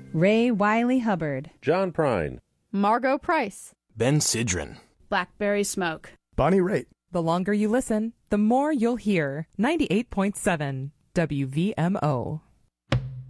Ray Wiley Hubbard, John Prine, Margot Price, Ben Sidran, Blackberry Smoke, Bonnie Raitt. The longer you listen, the more you'll hear. 98.7 WVMO.